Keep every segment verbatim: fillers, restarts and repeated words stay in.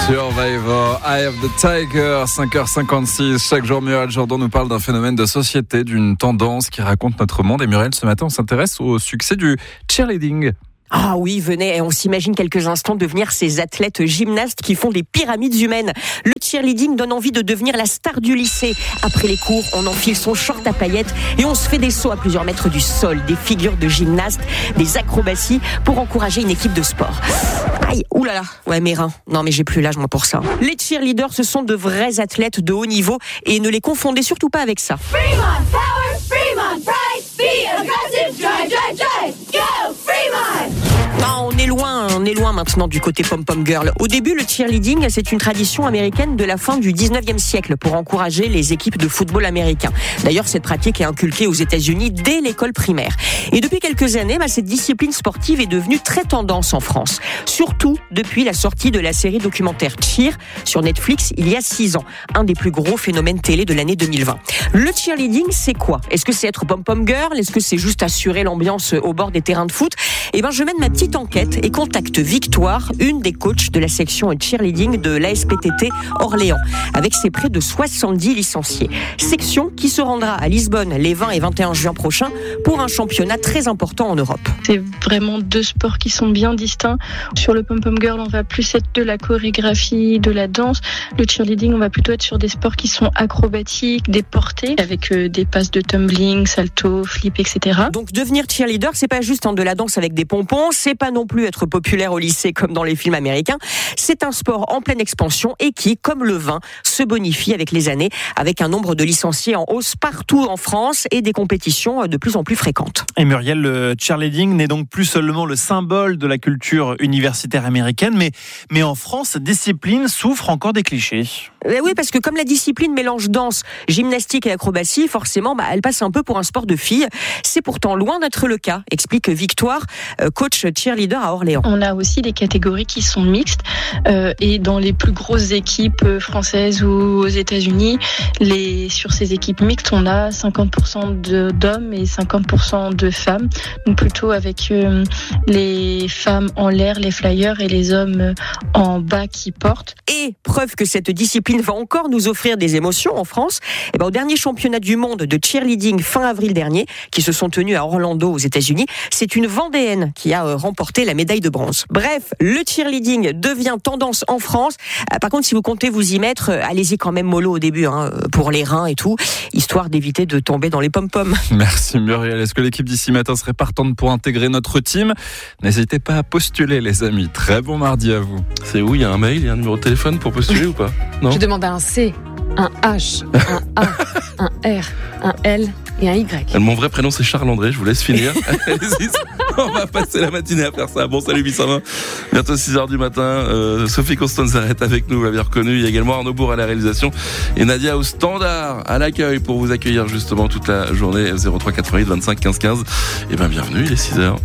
Survivor, Eye of the Tiger, cinq heures cinquante-six. Chaque jour, Muriel Jourdan nous parle d'un phénomène de société, d'une tendance qui raconte notre monde. Et Muriel, ce matin, on s'intéresse au succès du cheerleading. Ah oui, venez, on s'imagine quelques instants devenir ces athlètes gymnastes qui font des pyramides humaines. Le cheerleading donne envie de devenir la star du lycée. Après les cours, on enfile son short à paillettes et on se fait des sauts à plusieurs mètres du sol, des figures de gymnastes, des acrobaties pour encourager une équipe de sport. Aïe, oulala, ouais mes reins. Non mais j'ai plus l'âge moi pour ça. Les cheerleaders, ce sont de vrais athlètes de haut niveau et ne les confondez surtout pas avec ça. Fremont, power, Fremont, pride, be aggressive, drive, drive, drive, go, Fremont! Ah, on est loin, on est loin maintenant du côté pom-pom girl. Au début, le cheerleading, c'est une tradition américaine de la fin du dix-neuvième siècle pour encourager les équipes de football américain. D'ailleurs, cette pratique est inculquée aux États-Unis dès l'école primaire. Et depuis quelques années, bah, cette discipline sportive est devenue très tendance en France. Surtout depuis la sortie de la série documentaire Cheer sur Netflix il y a six ans. Un des plus gros phénomènes télé de l'année deux mille vingt. Le cheerleading, c'est quoi? Est-ce que c'est être pom-pom girl? Est-ce que c'est juste assurer l'ambiance au bord des terrains de foot? Eh ben, je mène ma petite enquête et contacte Victoire, une des coachs de la section cheerleading de l'A S P T T Orléans, avec ses près de soixante-dix licenciés. Section qui se rendra à Lisbonne les vingt et vingt et un juin prochains pour un championnat très important en Europe. C'est vraiment deux sports qui sont bien distincts. Sur le pom-pom girl, on va plus être de la chorégraphie, de la danse. Le cheerleading, on va plutôt être sur des sports qui sont acrobatiques, des portées, avec euh, des passes de tumbling, salto, flip, et cetera. Donc devenir cheerleader, c'est pas juste hein, de la danse avec des pompons, c'est pas non plus être populaire au lycée comme dans les films américains. C'est un sport en pleine expansion et qui, comme le vin, se bonifie avec les années, avec un nombre de licenciés en hausse partout en France et des compétitions de plus en plus fréquentes. Et Muriel, le cheerleading n'est donc plus seulement le symbole de la culture universitaire américaine, mais, mais en France, cette discipline souffre encore des clichés. Eh oui, parce que comme la discipline mélange danse, gymnastique et acrobatie, forcément, bah, elle passe un peu pour un sport de filles. C'est pourtant loin d'être le cas, explique Victoire, coach cheerleader à Orléans. On a aussi des catégories qui sont mixtes euh, et dans les plus grosses équipes françaises ou aux États-Unis, les, sur ces équipes mixtes, on a cinquante pour cent de, d'hommes et cinquante pour cent de femmes. Donc plutôt avec euh, les femmes en l'air, les flyers, et les hommes en bas qui portent. Et preuve que cette discipline va encore nous offrir des émotions en France, et ben, au dernier championnat du monde de cheerleading fin avril dernier, qui se sont tenus à Orlando aux États-Unis, c'est une Vendéenne qui a remporté la médaille de bronze. Bref, le cheerleading devient tendance en France. Par contre, si vous comptez vous y mettre, allez-y quand même mollo au début, hein, pour les reins et tout, histoire d'éviter de tomber dans les pom-poms. Merci Muriel. Est-ce que l'équipe d'ici matin serait partante pour intégrer notre team? N'hésitez pas à postuler les amis. Très bon mardi à vous. C'est où? Il y a un mail, il y a un numéro de téléphone pour postuler ou pas? Non. Je demande un C, un H, un A, un R, un L et un Y. Mon vrai prénom c'est Charles-André, je vous laisse finir. Allez-y, on va passer la matinée à faire ça. Bon, salut Bissama. Bientôt six heures du matin. Euh, Sophie Constanza est avec nous, vous l'avez reconnu. Il y a également Arnaud Bourg à la réalisation et Nadia au standard à l'accueil pour vous accueillir justement toute la journée. zéro trois quatre-vingt-huit vingt-cinq quinze quinze. Et bien bienvenue, il est six heures.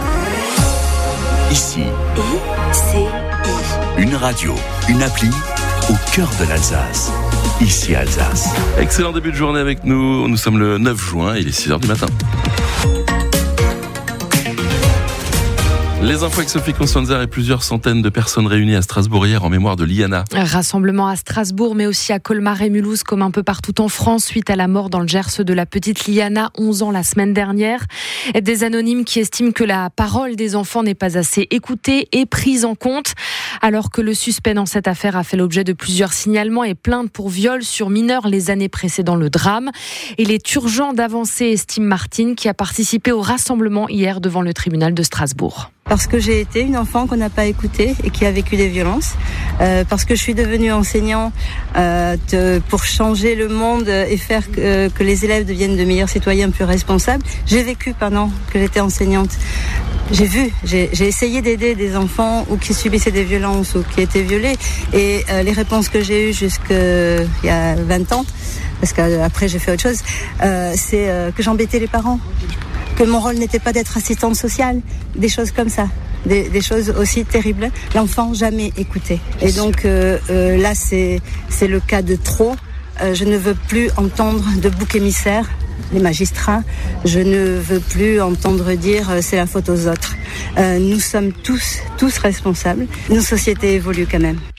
Ici, I C I. Une radio, une appli au cœur de l'Alsace. Ici Alsace. Excellent début de journée avec nous. Nous sommes le neuf juin, il est six heures du matin. Les infos avec Sophie Constanza et plusieurs centaines de personnes réunies à Strasbourg hier en mémoire de Liana. Rassemblement à Strasbourg, mais aussi à Colmar et Mulhouse, comme un peu partout en France, suite à la mort dans le Gers de la petite Liana, onze ans la semaine dernière. Des anonymes qui estiment que la parole des enfants n'est pas assez écoutée et prise en compte, alors que le suspect dans cette affaire a fait l'objet de plusieurs signalements et plaintes pour viol sur mineurs les années précédant le drame. Il est urgent d'avancer, estime Martine, qui a participé au rassemblement hier devant le tribunal de Strasbourg. Parce que j'ai été une enfant qu'on n'a pas écoutée et qui a vécu des violences. Euh, parce que je suis devenue enseignant euh, de, pour changer le monde et faire que, euh, que les élèves deviennent de meilleurs citoyens plus responsables. J'ai vécu pendant que j'étais enseignante. J'ai vu, j'ai, j'ai essayé d'aider des enfants ou qui subissaient des violences ou qui étaient violés. Et euh, les réponses que j'ai eues jusqu'il y a vingt ans, parce qu'après j'ai fait autre chose, euh, c'est euh, que j'embêtais les parents. Que mon rôle n'était pas d'être assistante sociale, des choses comme ça, des, des choses aussi terribles. L'enfant jamais écouté. Et donc euh, euh, là, c'est c'est le cas de trop. Euh, je ne veux plus entendre de bouc émissaire, les magistrats. Je ne veux plus entendre dire euh, c'est la faute aux autres. Euh, nous sommes tous tous responsables. Nos sociétés évoluent quand même.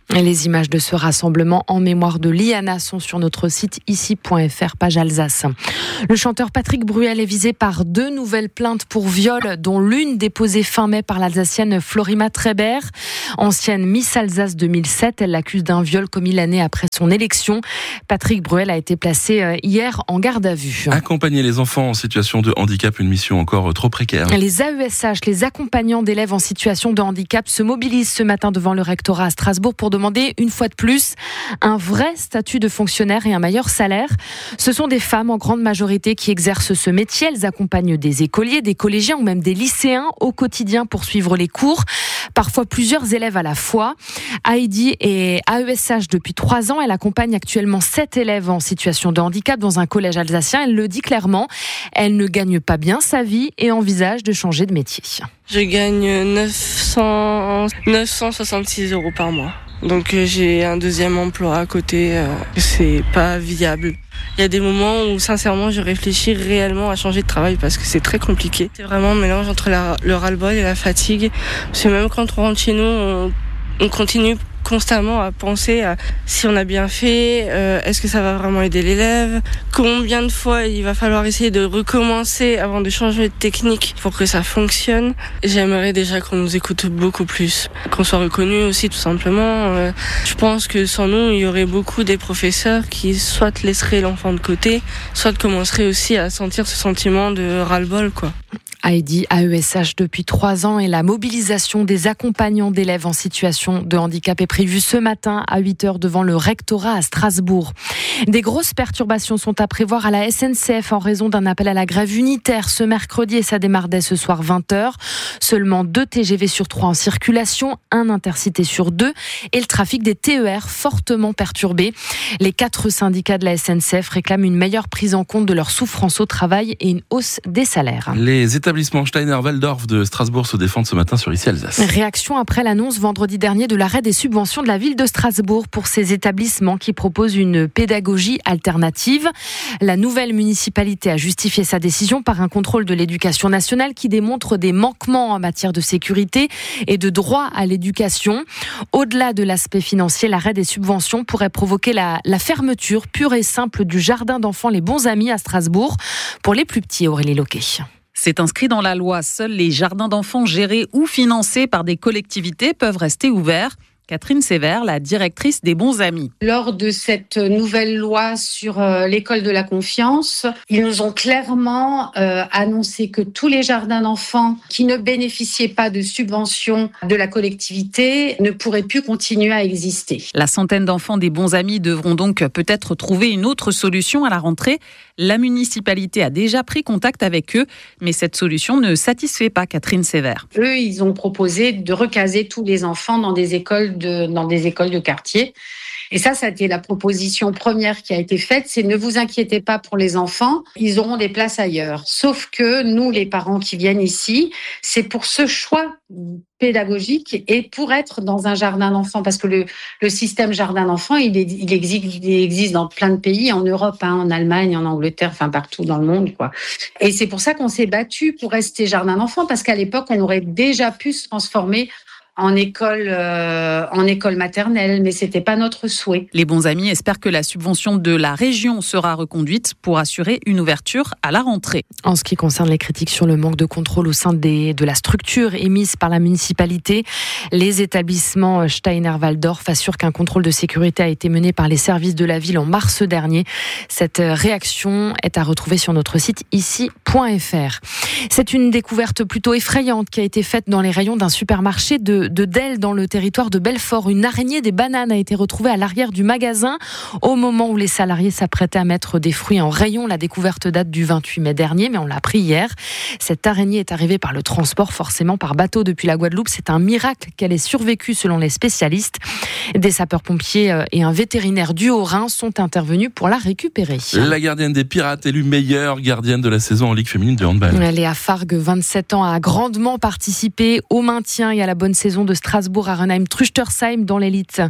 Et les images de ce rassemblement en mémoire de Liana sont sur notre site ici point f r, page Alsace. Le chanteur Patrick Bruel est visé par deux nouvelles plaintes pour viol, dont l'une déposée fin mai par l'Alsacienne Florima Treber. Ancienne Miss Alsace deux mille sept, elle l'accuse d'un viol commis l'année après son élection. Patrick Bruel a été placé hier en garde à vue. Accompagner les enfants en situation de handicap, une mission encore trop précaire. Les A E S H, les accompagnants d'élèves en situation de handicap, se mobilisent ce matin devant le rectorat à Strasbourg pour demander, une fois de plus, un vrai statut de fonctionnaire et un meilleur salaire. Ce sont des femmes en grande majorité qui exercent ce métier. Elles accompagnent des écoliers, des collégiens ou même des lycéens au quotidien pour suivre les cours. Parfois plusieurs élèves à la fois. Heidi est A E S H depuis trois ans. Elle accompagne actuellement sept élèves en situation de handicap dans un collège alsacien. Elle le dit clairement, elle ne gagne pas bien sa vie et envisage de changer de métier. Je gagne neuf cents, neuf cent soixante-six euros par mois. Donc euh, j'ai un deuxième emploi à côté, euh, c'est pas viable. Il y a des moments où sincèrement je réfléchis réellement à changer de travail parce que c'est très compliqué. C'est vraiment un mélange entre la, le ras-le-bol et la fatigue. Parce que même quand on rentre chez nous, on, on continue constamment à penser à si on a bien fait, euh, est-ce que ça va vraiment aider l'élève, combien de fois il va falloir essayer de recommencer avant de changer de technique pour que ça fonctionne. J'aimerais déjà qu'on nous écoute beaucoup plus, qu'on soit reconnu aussi tout simplement. Euh, je pense que sans nous, il y aurait beaucoup des professeurs qui soit laisseraient l'enfant de côté, soit commenceraient aussi à sentir ce sentiment de ras-le-bol, quoi. Heidi, A E S H depuis trois ans, et la mobilisation des accompagnants d'élèves en situation de handicap est prévue ce matin à huit heures devant le rectorat à Strasbourg. Des grosses perturbations sont à prévoir à la S N C F en raison d'un appel à la grève unitaire ce mercredi, et ça démarre dès ce soir vingt heures. Seulement deux T G V sur trois en circulation, un intercité sur deux, et le trafic des T E R fortement perturbé. Les quatre syndicats de la S N C F réclament une meilleure prise en compte de leur souffrance au travail et une hausse des salaires. Les établissements Steiner-Waldorf de Strasbourg se défendent ce matin sur Ici Alsace. Réaction après l'annonce vendredi dernier de l'arrêt des subventions de la ville de Strasbourg pour ces établissements qui proposent une pédagogie alternative. La nouvelle municipalité a justifié sa décision par un contrôle de l'éducation nationale qui démontre des manquements en matière de sécurité et de droit à l'éducation. Au-delà de l'aspect financier, l'arrêt des subventions pourrait provoquer la, la fermeture pure et simple du jardin d'enfants Les Bons Amis à Strasbourg pour les plus petits. Aurélie Loquet. C'est inscrit dans la loi. Seuls les jardins d'enfants gérés ou financés par des collectivités peuvent rester ouverts. Catherine Sévère, la directrice des Bons Amis. Lors de cette nouvelle loi sur euh, l'école de la confiance, ils nous ont clairement euh, annoncé que tous les jardins d'enfants qui ne bénéficiaient pas de subventions de la collectivité ne pourraient plus continuer à exister. La centaine d'enfants des Bons Amis devront donc peut-être trouver une autre solution à la rentrée. La municipalité a déjà pris contact avec eux, mais cette solution ne satisfait pas Catherine Sévère. Eux, ils ont proposé de recaser tous les enfants dans des écoles De, dans des écoles de quartier. Et ça, ça a été la proposition première qui a été faite, c'est ne vous inquiétez pas pour les enfants, ils auront des places ailleurs. Sauf que nous, les parents qui viennent ici, c'est pour ce choix pédagogique et pour être dans un jardin d'enfants, parce que le, le système jardin d'enfants, il, est, il, existe, il existe dans plein de pays, en Europe, hein, en Allemagne, en Angleterre, enfin partout dans le monde, quoi. Et c'est pour ça qu'on s'est battu pour rester jardin d'enfants, parce qu'à l'époque, on aurait déjà pu se transformer en école, euh, en école maternelle, mais c'était pas notre souhait. Les Bons Amis espèrent que la subvention de la région sera reconduite pour assurer une ouverture à la rentrée. En ce qui concerne les critiques sur le manque de contrôle au sein des, de la structure émise par la municipalité, les établissements Steiner-Waldorf assurent qu'un contrôle de sécurité a été mené par les services de la ville en mars dernier. Cette réaction est à retrouver sur notre site ici point f r. C'est une découverte plutôt effrayante qui a été faite dans les rayons d'un supermarché de de Delle dans le territoire de Belfort. Une araignée des bananes a été retrouvée à l'arrière du magasin au moment où les salariés s'apprêtaient à mettre des fruits en rayon. La découverte date du vingt-huit mai dernier, mais on l'a appris hier. Cette araignée est arrivée par le transport, forcément par bateau depuis la Guadeloupe. C'est un miracle qu'elle ait survécu selon les spécialistes. Des sapeurs-pompiers et un vétérinaire du Haut-Rhin sont intervenus pour la récupérer. La gardienne des Pirates, élue meilleure gardienne de la saison en Ligue féminine de handball. Léa Fargue, vingt-sept ans, a grandement participé au maintien et à la bonne saison de Strasbourg à Renheim-Truchtersheim dans l'élite.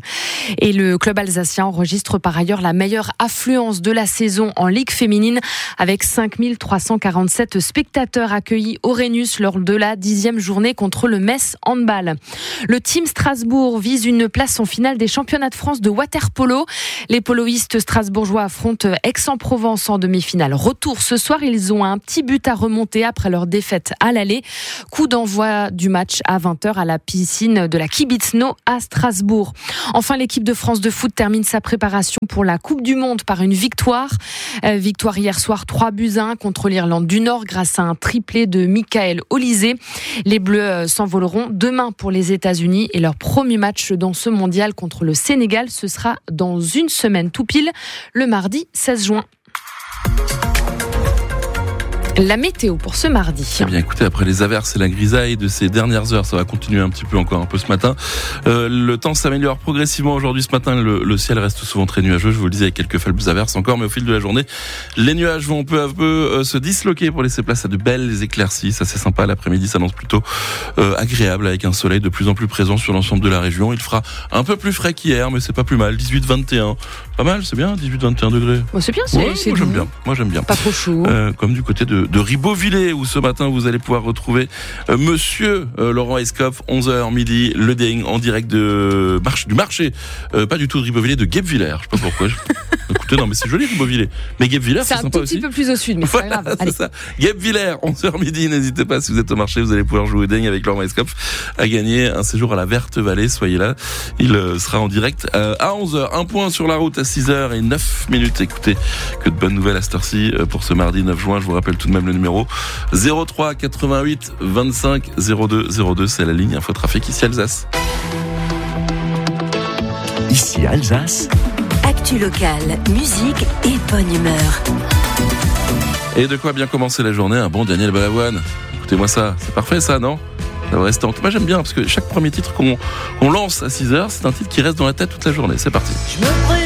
Et le club alsacien enregistre par ailleurs la meilleure affluence de la saison en Ligue féminine avec cinq mille trois cent quarante-sept spectateurs accueillis au Rhenus lors de la dixième journée contre le Metz Handball. Le Team Strasbourg vise une place en finale des championnats de France de water-polo. Les poloistes strasbourgeois affrontent Aix-en-Provence en demi-finale. Retour ce soir, ils ont un petit but à remonter après leur défaite à l'aller. Coup d'envoi du match à vingt heures à la piscine de la Kibitzno à Strasbourg. Enfin, l'équipe de France de foot termine sa préparation pour la Coupe du Monde par une victoire. Euh, victoire hier soir trois buts à un contre l'Irlande du Nord grâce à un triplé de Michael Olysée. Les Bleus s'envoleront demain pour les États-Unis et leur premier match dans ce mondial contre le Sénégal, ce sera dans une semaine tout pile, le mardi seize juin. La météo pour ce mardi. Eh bien, écoutez, après les averses et la grisaille de ces dernières heures, ça va continuer un petit peu encore un peu ce matin. Euh, le temps s'améliore progressivement aujourd'hui. Ce matin, le, le ciel reste souvent très nuageux. Je vous le disais, avec quelques faibles averses encore, mais au fil de la journée, les nuages vont peu à peu euh, se disloquer pour laisser place à de belles éclaircies. Ça, c'est sympa. L'après-midi s'annonce plutôt euh, agréable avec un soleil de plus en plus présent sur l'ensemble de la région. Il fera un peu plus frais qu'hier, mais c'est pas plus mal. dix-huit vingt et un. Pas mal, c'est bien, dix-huit vingt et un degrés. Bon, c'est bien, c'est, ouais, c'est moi, doux. j'aime bien. Moi, j'aime bien. Pas trop chaud. Euh, comme du côté de, de Ribeauvillé, où ce matin, vous allez pouvoir retrouver euh, monsieur euh, Laurent Escoff, onze heures midi, le ding en direct de marche, du marché. Euh, pas du tout de Ribeauvillé, de Guebwiller. Je sais pas pourquoi. Je... Écoutez, non, mais c'est joli, Ribeauvillé. Mais Guebwiller, c'est, c'est sympa aussi. C'est un tout petit peu plus au sud, mais voilà, c'est pas grave. C'est ça. Guebwiller, onze heures midi, n'hésitez pas, si vous êtes au marché, vous allez pouvoir jouer au ding avec Laurent Escoff à gagner un séjour à la Verte Vallée. Soyez là. Il euh, sera en direct euh, à onze heures. Un point sur la route à six heures et neuf minutes. Écoutez, que de bonnes nouvelles à cette heure-ci euh, pour ce mardi neuf juin. Je vous rappelle tout de même le numéro zéro trois quatre-vingt-huit vingt-cinq zéro deux zéro deux. C'est la ligne Infotrafic ici Alsace. Ici Alsace. Actu locale, musique et bonne humeur. Et de quoi bien commencer la journée, un bon Daniel Balavoine. Écoutez-moi ça, c'est parfait ça, non? Ça va rester en... Moi j'aime bien parce que chaque premier titre qu'on, qu'on lance à six heures, c'est un titre qui reste dans la tête toute la journée. C'est parti. Je me